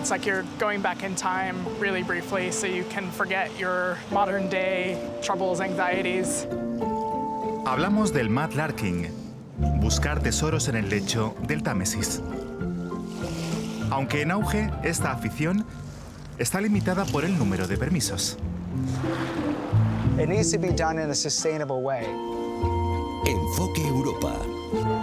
It's like you're going back in time really briefly so you can forget your modern day troubles, anxieties. Hablamos del mud larking, buscar tesoros en el lecho del Támesis. Aunque en auge, esta afición está limitada por el número de permisos. It needs to be done in a sustainable way. Enfoque Europa.